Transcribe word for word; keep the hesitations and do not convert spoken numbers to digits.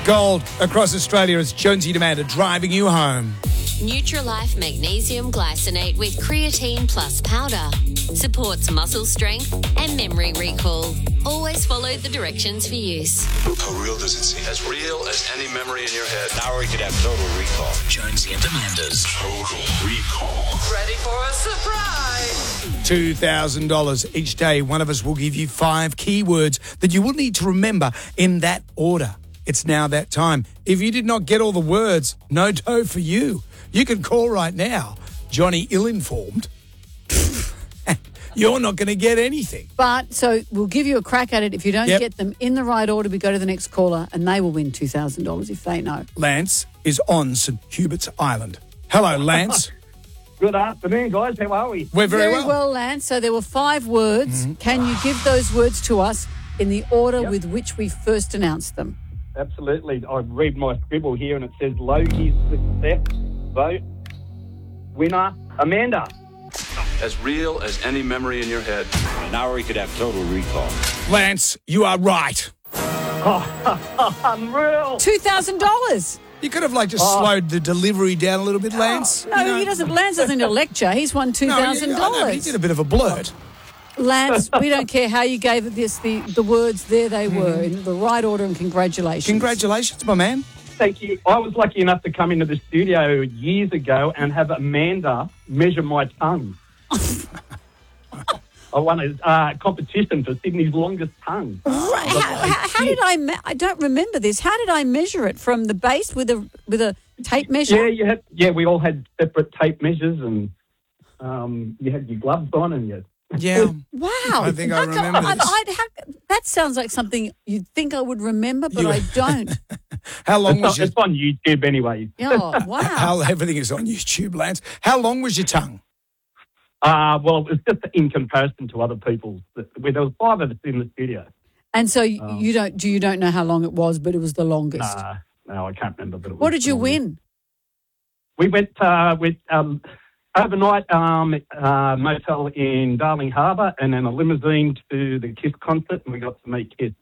Gold across Australia as Jonesy Demander driving you home. Nutrilife Magnesium Glycinate with creatine plus powder supports muscle strength and memory recall. Always follow the directions for use. How real does it seem? As real as any memory in your head. Now we could have total recall. Jonesy and Demander's Total Recall. Ready for a surprise? two thousand dollars each day. One of us will give you five keywords that you will need to remember in that order. It's now that time. If you did not get all the words, no dough for you. You can call right now. Johnny ill-informed. You're not going to get anything. But, so we'll give you a crack at it. If you don't Yep. get them in the right order, we go to the next caller and they will win two thousand dollars if they know. Lance is on St Hubert's Island. Hello, Lance. Good afternoon, guys. How are we? We're very, well. Lance. So there were five words. Mm-hmm. Can you give those words to us in the order Yep. with which we first announced them? Absolutely. I read my scribble here and it says Logie's success vote winner, Amanda. As real as any memory in your head. Now we could have total recall. Lance, you are right. Unreal. two thousand dollars. You could have, like, just Oh. slowed the delivery down a little bit, Lance. No, You know? he doesn't. Lance doesn't need a lecture. He's won two No, thousand I know, but he dollars. did a bit of a blurt. Lance, we don't care how you gave this the, the words. There they were in the right order, and congratulations. Congratulations, my man. Thank you. I was lucky enough to come into the studio years ago and have Amanda measure my tongue. I won a uh, competition for Sydney's longest tongue. Right. How, how, how did I? Me- I don't remember this. How did I measure it from the base with a with a tape measure? Yeah, you had. Yeah, we all had separate tape measures, and um, you had your gloves on, and you. Yeah. Wow. I think I How come- remember I- this. I'd have- that sounds like something you'd think I would remember, but You- I don't. How long It's, was on, your... it's on YouTube anyway. Oh, wow. How, everything is on YouTube, Lance. How long was your tongue? Uh, well, it was just in comparison to other people's. There was five of us in the studio. And so you you don't do you don't know how long it was, but it was the longest. Uh, no, I can't remember. But it What was did you long. win? We went uh, with um, overnight um, uh, motel in Darling Harbour, and then a limousine to the Kiss concert, and we got to meet Kiss.